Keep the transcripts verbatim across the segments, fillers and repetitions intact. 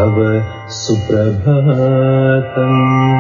తవ సుప్రభాతం.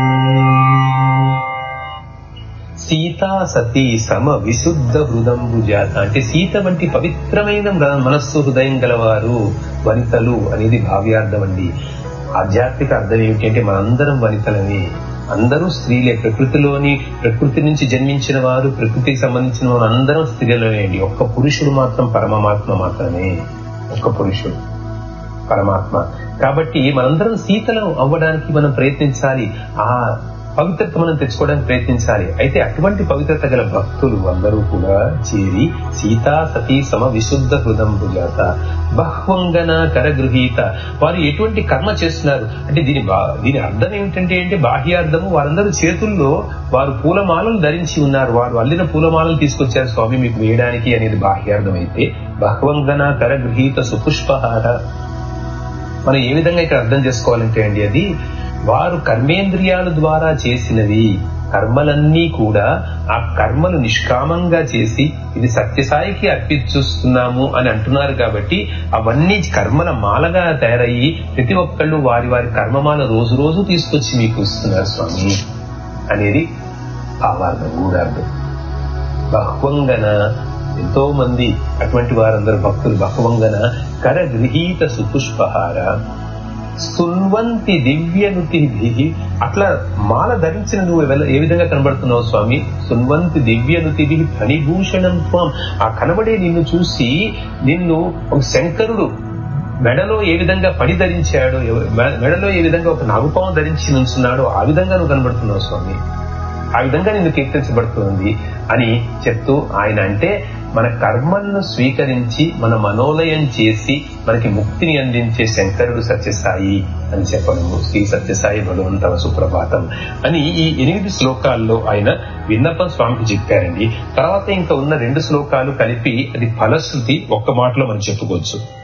సీతా సతీ సమ విశుద్ధ హృదంబు జాత అంటే సీత వంటి పవిత్రమైన మనస్సు హృదయం గలవారు వనితలు అనేది భావ్యార్థం అండి. ఆధ్యాత్మిక అర్థం ఏమిటి అంటే మనందరం వనితలని, అందరూ స్త్రీలే. ప్రకృతిలోని ప్రకృతి నుంచి జన్మించిన వారు, ప్రకృతికి సంబంధించిన వారు అందరం స్త్రీలనేండి. ఒక్క పురుషుడు మాత్రం పరమాత్మ మాత్రమే, ఒక్క పురుషుడు పరమాత్మ. కాబట్టి మనందరం సీతలు అవ్వడానికి మనం ప్రయత్నించాలి, ఆ పవిత్రత మనం తెచ్చుకోవడానికి ప్రయత్నించాలి. అయితే అటువంటి పవిత్రత గల భక్తులు అందరూ కూడా చేరి సీతా సతీ సమ విశుద్ధ హృదంబు జాత బహ్వంగన కరగృహీత, వారు ఎటువంటి కర్మ చేస్తున్నారు అంటే దీని దీని అర్థం ఏమిటంటే అంటే బాహ్యార్థము, వారందరూ చేతుల్లో వారు పూలమాలలు ధరించి ఉన్నారు, వారు అల్లిన పూలమాలలు తీసుకొచ్చారు స్వామి మీకు వేయడానికి అనేది బాహ్యార్థం. అయితే బహ్వంగన కరగృహీత సుపుష్పహార మనం ఏ విధంగా ఇక్కడ అర్థం చేసుకోవాలంటే అండి, అది వారు కర్మేంద్రియాల ద్వారా చేసినవి కర్మలన్నీ కూడా ఆ కర్మలు నిష్కామంగా చేసి ఇది సత్యసాయికి అర్పించుస్తున్నాము అని అంటున్నారు. కాబట్టి అవన్నీ కర్మల మాలగా తయారయ్యి ప్రతి ఒక్కళ్ళు వారి వారి కర్మమాల రోజు రోజు తీసుకొచ్చి మీకు ఇస్తున్నారు స్వామి అనేది భావార్థం, గూఢార్థం. బహ్వంగన ఎంతో మంది అటువంటి వారందరూ భక్తులు బహ్వంగన కరగృహీత సుపుష్పహార స్తున్వంతి దివ్యనుతి, అట్లా మాల ధరించిన నువ్వు ఏ విధంగా కనబడుతున్నావు స్వామి. స్తున్వంతి దివ్యనుతి ఫణిభూషణం త్వం, ఆ కనబడే నిన్ను చూసి నిన్ను ఒక శంకరుడు మెడలో ఏ విధంగా పని ధరించాడో, మెడలో ఏ విధంగా ఒక నాగుపాము ధరించి నుంచున్నాడో ఆ విధంగా నువ్వు కనబడుతున్నావు స్వామి, ఆ విధంగా నిన్ను కీర్తించబడుతుంది అని చెప్తూ ఆయన అంటే మన కర్మలను స్వీకరించి మన మనోలయం చేసి మనకి ముక్తిని అందించే శంకరుడు సత్యసాయి అని చెప్పడము. శ్రీ సత్యసాయి భగవంతవ సుప్రభాతం అని ఈ ఎనిమిది శ్లోకాల్లో ఆయన విన్నపం స్వామికి చెప్పారండి. తర్వాత ఇంకా ఉన్న రెండు శ్లోకాలు కలిపి అది ఫలశ్రుతి ఒక్క మాటలో మనం చెప్పుకోవచ్చు.